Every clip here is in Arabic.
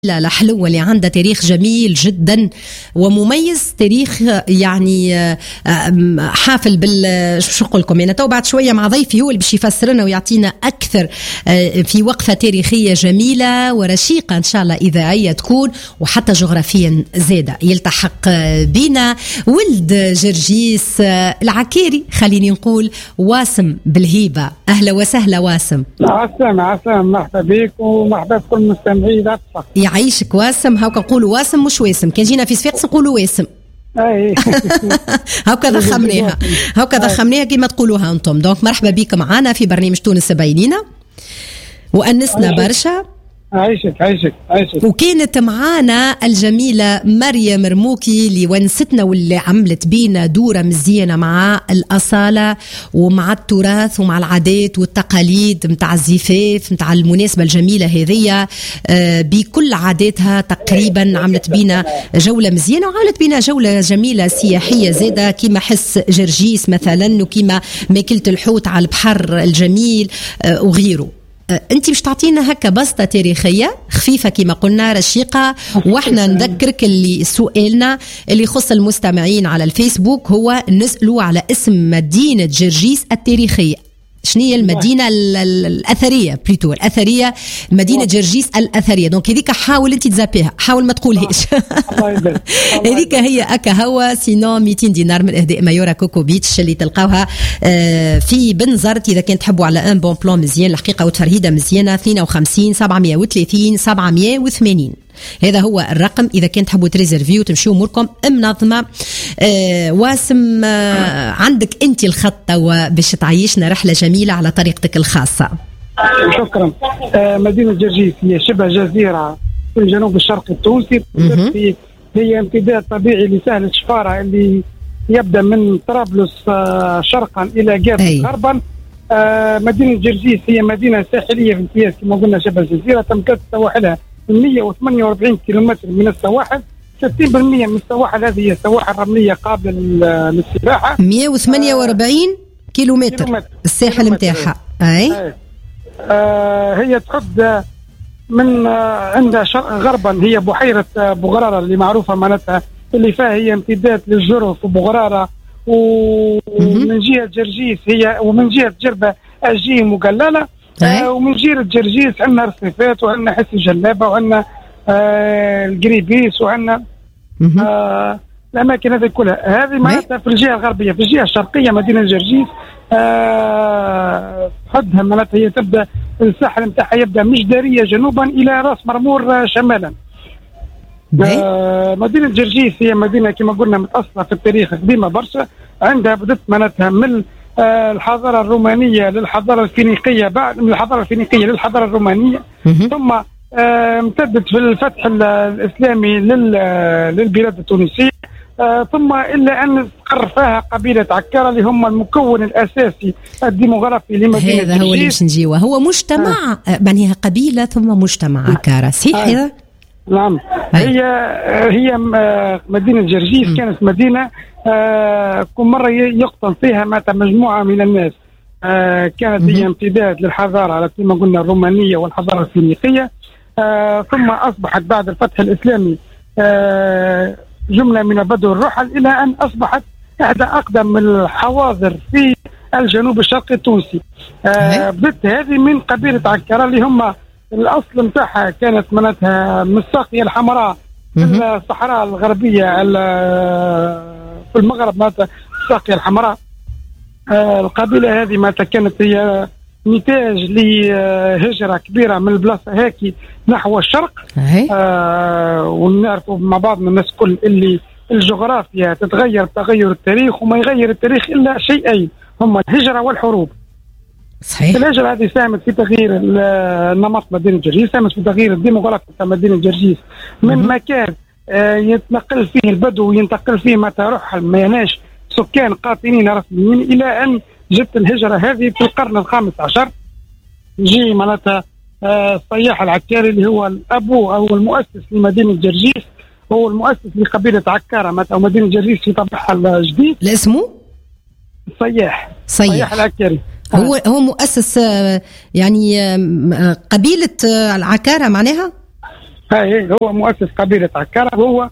لا حلوة اللي عندها تاريخ جميل جدا ومميز، تاريخ يعني حافل شو نقول لكم. أنا تو بعد شوية مع ضيفي هو اللي باش يفسر لنا ويعطينا أكثر في وقفة تاريخية جميلة ورشيقة إن شاء الله إذاعية تكون، وحتى جغرافيا زادة. يلتحق بينا ولد جرجيس العكيري، خليني نقول واسم بالهيبة. أهلا وسهلا واسم. عسام مرحبا بك ومرحبا بكل المستمعين. يعيشك واسم. هاكا نقولوا واسم مش واسم، كان جينا في صفاقس نقولوا واسم. هاكا ضخمناها كما تقولوها انتم. دونك مرحبا بك معنا في برنامج تونس بينينا، وأنسنا برشا. عايشك. وكانت معانا الجميلة مريم رموكي اللي ونستنا واللي عملت بينا دورة مزيانة مع الأصالة ومع التراث ومع العادات والتقاليد متاع الزفاف متاع المناسبة الجميلة هذية بكل عاداتها تقريبا. عملت بينا جولة مزيانة وعملت بينا جولة جميلة سياحية زادة، كيما حس جرجيس مثلا وكيما ماكلة الحوت على البحر الجميل وغيره. انت مش تعطينا هكا بسطة تاريخية خفيفة كما قلنا رشيقة، واحنا نذكرك اللي سؤالنا اللي يخص المستمعين على الفيسبوك هو نسألوا على اسم مدينة جرجيس التاريخية. شنو هي المدينة الأثرية بليتو الأثرية، مدينة جرجيس الأثرية. دونك هذيك حاول انت تزابيها، حاول ما تقولهاش. هذيك هي أكا هوا سينو 200 دينار من إهداء مايورا كوكو بيتش اللي تلقاوها في بنزرت. إذا كان تحبوا على ان بون بلان مزيان الحقيقة وتفرهيدة مزيانة 52 730 780. هذا هو الرقم إذا كنت تحبوا تريزرفيو وتمشيوا أموركم منظمة. واسم عندك أنت الخطة وباش تعيشنا رحلة جميلة على طريقتك الخاصة. شكرا. مدينة جرجيس هي شبه جزيرة في الجنوب الشرقي التونسي، هي امتداد طبيعي لسهل الشفارة اللي يبدأ من طرابلس شرقا إلى جازة غربا. مدينة جرجيس هي مدينة ساحلية في امتياز كما قلنا شبه جزيرة، تمتد سواحلها 148 كيلومتر من السواحل. 60% من السواحل هذه هي سواحل رملية قابلة للسباحة. 148 كيلومتر الساحل متاعها. هي تحد من عندها غربا هي بحيرة بوغرارة اللي معروفة معناتها اللي فيها هي امتداد للجرف وبوغرارة، ومن جهة جرجيس هي ومن جهة جربة الجيه مقللة، ومن جهة جرجيس عندنا رصيفات وعندنا حس الجلابة وعندنا القريبيس وعندنا الأماكن هذه كلها. هذه معناتها في الجهة الغربية. في الجهة الشرقية مدينة جرجيس حدها معناتها هي تبدأ الساحل متاعها يبدأ مجدرية جنوبا إلى راس مرمور شمالا. مدينة جرجيس هي مدينة كما قلنا متأصلة في التاريخ قديمة برشا، عندها بدت معناتها من الحضارة الرومانية للحضارة الفينيقية، بعد من الحضارة الفينيقية للحضارة الرومانية، ثم امتدت في الفتح الإسلامي للبلاد التونسية، ثم إلا أن استقر فيها قبيلة عكارة اللي هم المكون الأساسي الديموغرافي لمدينة هذا هو اللي باش نجيوه، هو مجتمع بنيها قبيلة ثم مجتمع عكارة. صحيح هذا؟ نعم. هي مدينة جرجيس كانت مدينة كل مرة يقطن فيها مجموعة من الناس. كانت هي امتداد للحضارة كما قلنا الرومانية والحضارة الفينيقية، ثم أصبحت بعد الفتح الإسلامي جملة من البدو الرحل إلى أن أصبحت إحدى أقدم الحواضر في الجنوب الشرقي التونسي. بدت هذه من قبيلة عكارة اللي هم الأصل متاعها كانت معناتها من الساقية الحمراء في الصحراء الغربية في المغرب معناتها الساقية الحمراء. القبيلة هذه معناتها كانت هي نتاج لهجرة كبيرة من البلاصة هاكي نحو الشرق. ونعرفوا مع بعضنا الناس كل اللي الجغرافيا تتغير بتغير التاريخ، وما يغير التاريخ إلا شيئين هما الهجرة والحروب. صحيح. الهجرة هذه ساهمت في تغيير نمط مدينة جرجيس، ساهمت في تغيير الديموغرافيا تاع مدينة جرجيس من مكان يتنقل فيه البدو وينتقل فيه متى رحل ما يناش سكان قاطنين رسميين، إلى أن جت الهجرة هذه في القرن الخامس عشر. جي معناتها الصياح العكاري اللي هو الأبو أو المؤسس لمدينة جرجيس، هو المؤسس لقبيلة عكارة معناتها مدينة جرجيس في طبعها الجديد. اسمه صياح العكاري. هو مؤسس يعني قبيلة العكارة معناها هاي هو مؤسس قبيلة عكارة، وهو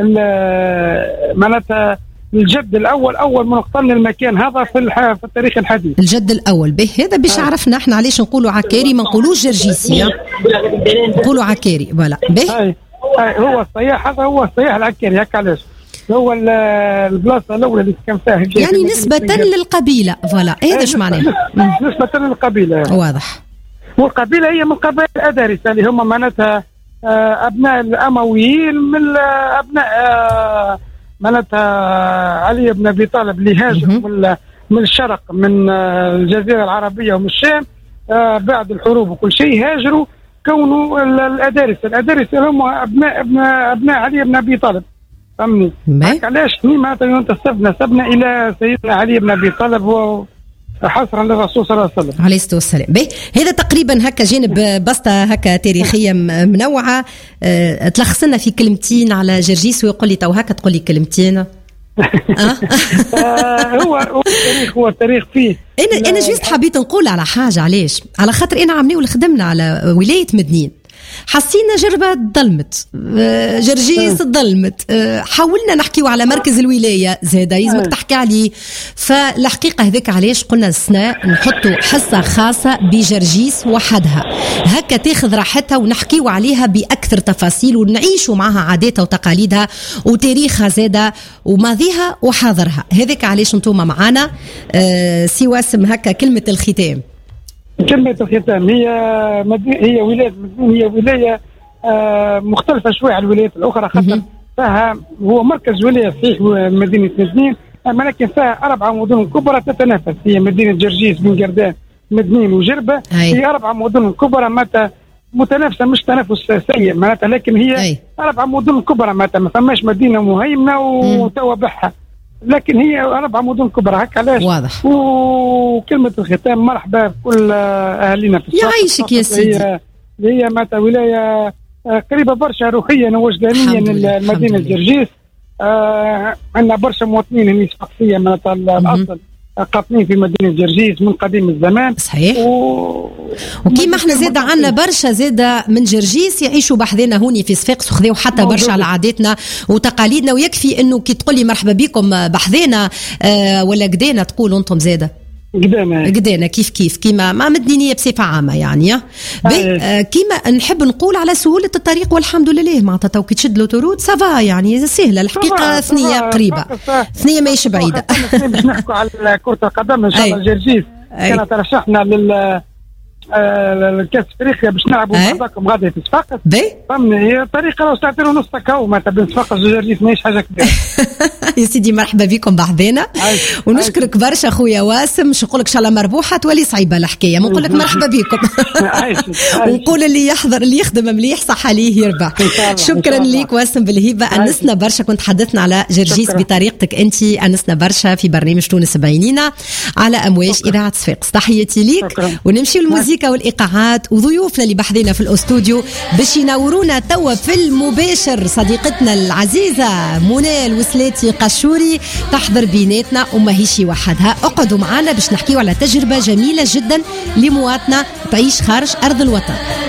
معناتها الجد الأول أول من اقترن المكان هذا في التاريخ الحديث. الجد الأول به هذا باش عرفنا احنا علاش نقولوا عكاري، ما نقولوش جرجيسي، نقولوا عكاري. فوالا به هو الصياح هذا، هو الصياح العكاري. هكا علاش هو البلاصة الأولى اللي كان فيها يعني نسبة للقبيلة. فوالا هذا ايش معناه؟ نسبة للقبيلة. واضح. والقبيلة هي من قبائل الأدارسة اللي هم معناتها أبناء الأمويين، من أبناء معناتها علي بن أبي طالب اللي هاجر من الشرق، من الجزيرة العربية ومن الشام بعد الحروب وكل شيء، هاجروا كونوا الأدارسة هم أبناء علي بن أبي طالب. فهمني؟ علاش معناتها نسبنا إلى سيدنا علي بن أبي طالب حصرا للرسول صلى الله عليه وسلم عليه الصلاة والسلام. هذا تقريبا هكا جانب بسطة هكا تاريخية منوعة. تلخصنا في كلمتين على جرجيس ويقول لي تو هكا تقول لي كلمتين. هو التاريخ فيه. أنا جيست حبيت نقول على حاجة، علاش؟ على خاطر أنا عملي خدمنا على ولاية مدنين، حسينا جربة ظلمت، جرجيس ظلمت، حاولنا نحكيو على مركز الولاية زادا يزمك تحكي عليه. فالحقيقة هذاك علاش قلنا السنة نحطوا حصة خاصة بجرجيس وحدها، هكا تاخذ راحتها ونحكيو عليها بأكثر تفاصيل ونعيشوا معها عاداتها وتقاليدها وتاريخها زادا وماضيها وحاضرها. هذاك علاش انتم معانا. سي واسم هكا كلمة الختام. كلمة الختام هي ولاية مدنين، هي ولاية مختلفة شوية عن الولايات الأخرى، خاطر فيها هو مركز ولاية صحيح مدينة مدنين، لكن فيها 4 مدن كبرى تتنافس، هي مدينة جرجيس، بن قردان، مدنين وجربة. هي 4 مدن كبرى متنافسة، مش تنافس سيء معناتها، لكن هي 4 مدن كبرى معناتها، ما فماش مدينة مهيمنة وتوابعها، لكن هي 4 مدن كبرى. هكا علاش واضح. وكلمة الختام مرحبا بكل أهالينا في الصحراء. يعيشك يا سيدي. هي معناتها ولاية قريبة برشا روحيا ووجدانيا لمدينة جرجيس. عندنا برشا مواطنين هني شخصيا معناتها الأصل قاطنين في مدينة جرجيس من قديم الزمان. صحيح. وكيما احنا زادا عنا برشا زادا من جرجيس يعيشوا بحذنا هوني في صفاقس وخذوا حتى برشا على عاداتنا وتقاليدنا. ويكفي انه كي تقولي مرحبا بكم بحذنا ولا قدينا تقولوا انتم زادا قدينا كيف كيما ما مدنية بصفة عامة يعني. كيما نحب نقول على سهولة الطريق والحمد لله معناتها تو كي تشد لوتورود سافا يعني سهلة الحقيقة. ثنية قريبة، ثنية ماهيش بعيدة. باش نحكوا على كرة القدم ان شاء الله. جرجيس كانت ترشحنا الكاس افريقيا باش نلعبوا بعضكم غادي في صفاقس. فهمني هي طريقه لو ساعتين ونص كاو معناتها بين صفاقس وجرجيس ماهيش حاجه كبيره. يا سيدي مرحبا بكم بحذانا ونشكرك برشا خويا واسم. مش نقول لك ان شاء الله مربوحه تولي صعيبه الحكايه، ما نقول لك مرحبا بكم. ونقول اللي يحضر اللي يخدم مليح صح عليه يربح. شكرا ليك واسم بالهيبه، انسنا برشا. كنت حدثنا على جرجيس بطريقتك انت، انسنا برشا في برنامج تونس بعينينا على امواج اذاعه صفاقس. تحياتي ليك. ونمشي الموسيقى والايقاعات وضيوفنا اللي بحذينا في الاستوديو باش ينورونا توا في المباشر. صديقتنا العزيزه منى الوسلاتي قشوري تحضر بيناتنا وما هيش وحدها. اقعدوا معنا باش نحكيو على تجربه جميله جدا لمواطنه تعيش خارج ارض الوطن.